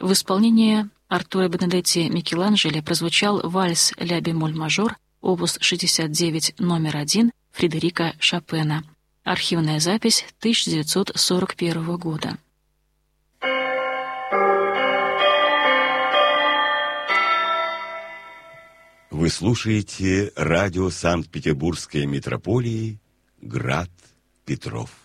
В исполнении Артура Бенедетти Микеланджело прозвучал вальс ля-бемоль-мажор, опус 69, номер 1 Фредерика Шопена. Архивная запись 1941 года. Вы слушаете радио Санкт-Петербургской митрополии «Град Петров».